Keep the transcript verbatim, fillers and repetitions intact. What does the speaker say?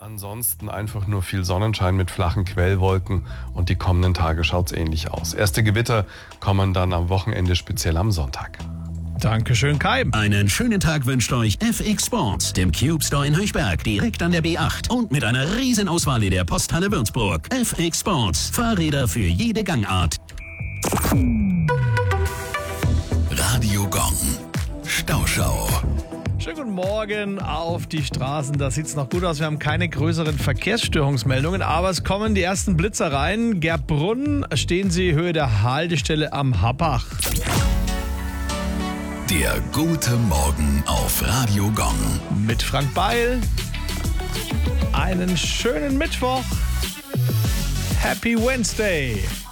Ansonsten einfach nur viel Sonnenschein mit flachen Quellwolken und die kommenden Tage schaut es ähnlich aus. Erste Gewitter kommen dann am Wochenende, speziell am Sonntag. Dankeschön, Kai. Einen schönen Tag wünscht euch F X Sports, dem Cube Store in Höchberg, direkt an der B acht und mit einer riesen Auswahl in der Posthalle Würzburg. F X Sports, Fahrräder für jede Gangart. Radio Gong, Stauschau. Schönen guten Morgen auf die Straßen. Da sieht es noch gut aus. Wir haben keine größeren Verkehrsstörungsmeldungen, aber es kommen die ersten Blitzer rein. Gerbrunn, stehen Sie Höhe der Haltestelle am Happach. Der gute Morgen auf Radio Gong. Mit Frank Beil. Einen schönen Mittwoch. Happy Wednesday.